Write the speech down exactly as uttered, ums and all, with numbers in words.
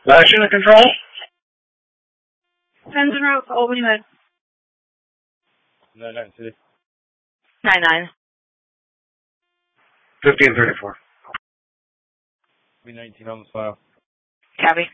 Last unit control? Engine route to Albany Med. nine nine City. nine nine. fifteen thirty-four. B nineteen on the file. Copy.